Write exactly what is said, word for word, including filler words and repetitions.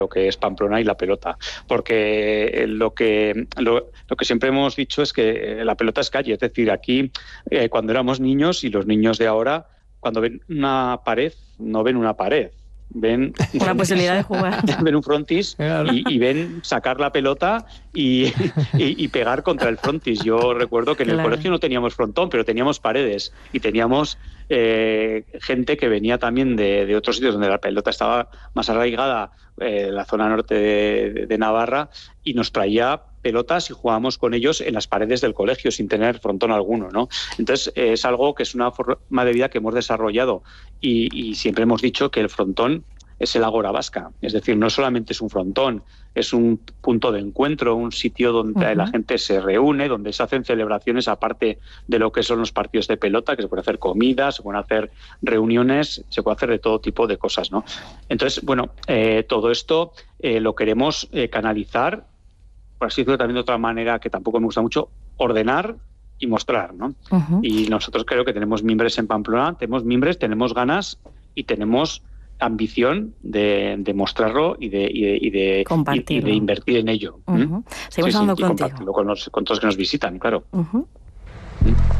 lo que es Pamplona y la pelota, porque lo que lo, lo que siempre hemos dicho es que la pelota es calle, es decir, aquí eh, cuando éramos niños y los niños de ahora, cuando ven una pared, no ven una pared, ven una posibilidad de jugar, ven un frontis y, y ven sacar la pelota y, y, y pegar contra el frontis. Yo recuerdo que en claro. el colegio no teníamos frontón, pero teníamos paredes y teníamos eh, gente que venía también de, de otros sitios donde la pelota estaba más arraigada, eh, la zona norte de, de Navarra, y nos traía pelotas y jugábamos con ellos en las paredes del colegio sin tener frontón alguno, ¿no? Entonces eh, es algo que es una forma de vida que hemos desarrollado y, y siempre hemos dicho que el frontón es el Ágora Vasca, es decir, no solamente es un frontón, es un punto de encuentro, un sitio donde uh-huh. la gente se reúne, donde se hacen celebraciones aparte de lo que son los partidos de pelota, que se puede hacer comida, se pueden hacer reuniones, se puede hacer de todo tipo de cosas, ¿no? Entonces, bueno, eh, todo esto eh, lo queremos eh, canalizar, por así decirlo también de otra manera que tampoco me gusta mucho, ordenar y mostrar, ¿no? Uh-huh. Y nosotros creo que tenemos mimbres en Pamplona, tenemos mimbres, tenemos ganas y tenemos ambición de, de mostrarlo y de, y de, y de, y, y de invertir en ello. Uh-huh. ¿Mm? Seguimos sí, hablando sí, contigo. Y compartirlo con, los, con todos los que nos visitan, claro. Uh-huh. ¿Mm?